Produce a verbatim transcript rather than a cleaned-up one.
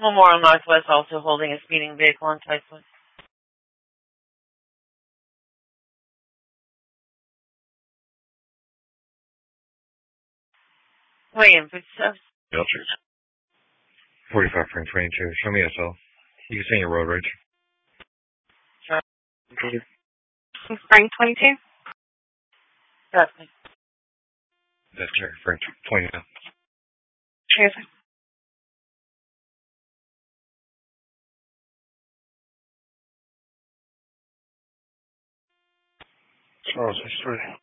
Memorial Northwest also holding a speeding vehicle on Tyson. Wait, footsteps? Belchers. forty-five frame twenty-two. Show me S L. You can send your road rage. Sure. Frank twenty-two? That's me. That's clear. Frank twenty-two. Cheers. Charles, it's three.